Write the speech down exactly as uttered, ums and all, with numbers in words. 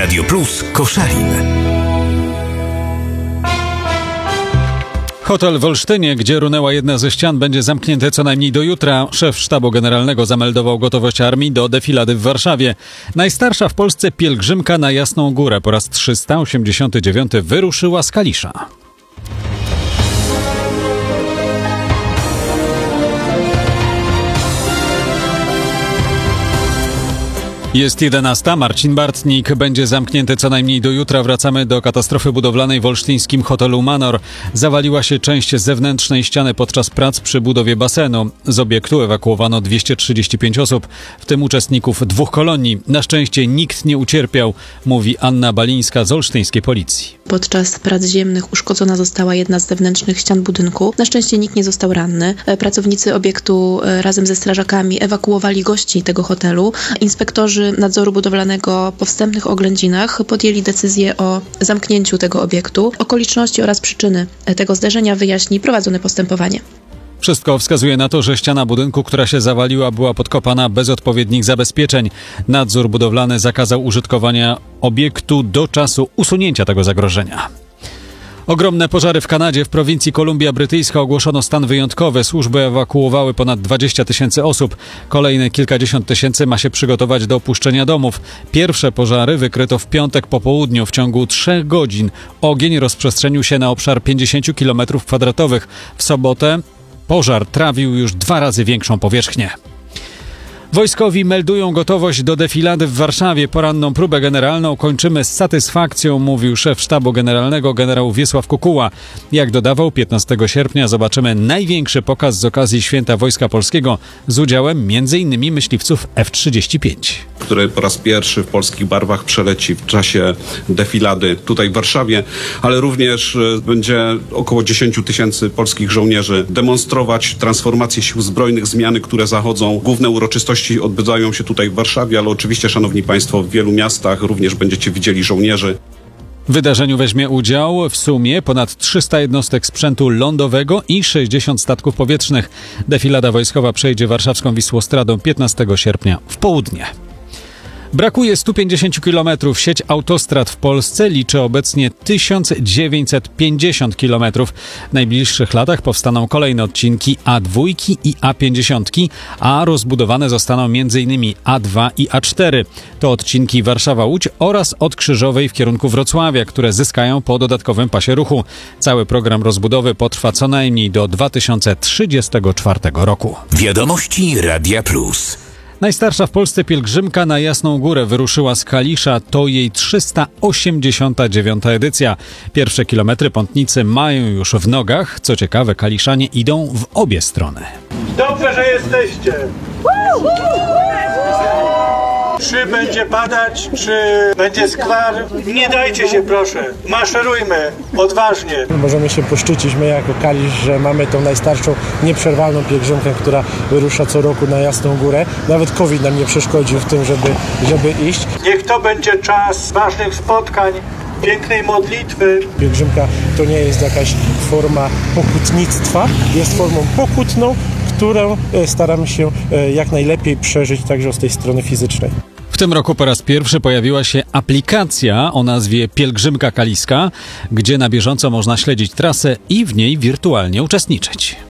Radio Plus Koszalin. Hotel w Olsztynie, gdzie runęła jedna ze ścian, będzie zamknięty co najmniej do jutra. Szef Sztabu Generalnego zameldował gotowość armii do defilady w Warszawie. Najstarsza w Polsce pielgrzymka na Jasną Górę po raz trzysta osiemdziesiąty dziewiąty wyruszyła z Kalisza. Jest jedenasta. Marcin Bartnik. Będzie zamknięty co najmniej do jutra. Wracamy do katastrofy budowlanej w olsztyńskim hotelu Manor. Zawaliła się część zewnętrznej ściany podczas prac przy budowie basenu. Z obiektu ewakuowano dwieście trzydzieści pięć osób, w tym uczestników dwóch kolonii. Na szczęście nikt nie ucierpiał, mówi Anna Balińska z olsztyńskiej policji. Podczas prac ziemnych uszkodzona została jedna z zewnętrznych ścian budynku. Na szczęście nikt nie został ranny. Pracownicy obiektu razem ze strażakami ewakuowali gości tego hotelu. Inspektorzy nadzoru budowlanego po wstępnych oględzinach podjęli decyzję o zamknięciu tego obiektu. Okoliczności oraz przyczyny tego zdarzenia wyjaśni prowadzone postępowanie. Wszystko wskazuje na to, że ściana budynku, która się zawaliła, była podkopana bez odpowiednich zabezpieczeń. Nadzór budowlany zakazał użytkowania obiektu do czasu usunięcia tego zagrożenia. Ogromne pożary w Kanadzie. W prowincji Kolumbia Brytyjska ogłoszono stan wyjątkowy. Służby ewakuowały ponad dwadzieścia tysięcy osób. Kolejne kilkadziesiąt tysięcy ma się przygotować do opuszczenia domów. Pierwsze pożary wykryto w piątek po południu. W ciągu trzech godzin ogień rozprzestrzenił się na obszar pięćdziesiąt kilometrów kwadratowych. W sobotę pożar trawił już dwa razy większą powierzchnię. Wojskowi meldują gotowość do defilady w Warszawie. Poranną próbę generalną kończymy z satysfakcją, mówił szef Sztabu Generalnego generał Wiesław Kukuła. Jak dodawał, piętnastego sierpnia zobaczymy największy pokaz z okazji Święta Wojska Polskiego z udziałem między innymi myśliwców F trzydzieści pięć. Który po raz pierwszy w polskich barwach przeleci w czasie defilady tutaj w Warszawie, ale również będzie około dziesięć tysięcy polskich żołnierzy demonstrować transformację sił zbrojnych, zmiany, które zachodzą. Główne uroczystości odbywają się tutaj w Warszawie, ale oczywiście, szanowni państwo, w wielu miastach również będziecie widzieli żołnierzy. W wydarzeniu weźmie udział w sumie ponad trzysta jednostek sprzętu lądowego i sześćdziesiąt statków powietrznych. Defilada wojskowa przejdzie warszawską Wisłostradą piętnastego sierpnia w południe. Brakuje stu pięćdziesięciu kilometrów. Sieć autostrad w Polsce liczy obecnie tysiąc dziewięćset pięćdziesiąt kilometrów. W najbliższych latach powstaną kolejne odcinki A dwa i A pięćdziesiąt, a rozbudowane zostaną m.in. A dwa i A cztery. To odcinki Warszawa-Łódź oraz od Krzyżowej w kierunku Wrocławia, które zyskają po dodatkowym pasie ruchu. Cały program rozbudowy potrwa co najmniej do dwa tysiące trzydziestego czwartego roku. Wiadomości Radia Plus. Najstarsza w Polsce pielgrzymka na Jasną Górę wyruszyła z Kalisza. To jej trzysta osiemdziesiąta dziewiąta edycja. Pierwsze kilometry pątnicy mają już w nogach. Co ciekawe, Kaliszanie idą w obie strony. Dobrze, że jesteście. Czy będzie padać, czy będzie skwar? Nie dajcie się, proszę. Maszerujmy odważnie. Możemy się poszczycić my jako Kalisz, że mamy tą najstarszą, nieprzerwalną pielgrzymkę, która wyrusza co roku na Jasną Górę. Nawet COVID nam nie przeszkodził w tym, żeby, żeby iść. Niech to będzie czas ważnych spotkań, pięknej modlitwy. Pielgrzymka to nie jest jakaś forma pokutnictwa, jest formą pokutną, którą staramy się jak najlepiej przeżyć także z tej strony fizycznej. W tym roku po raz pierwszy pojawiła się aplikacja o nazwie Pielgrzymka Kaliska, gdzie na bieżąco można śledzić trasę i w niej wirtualnie uczestniczyć.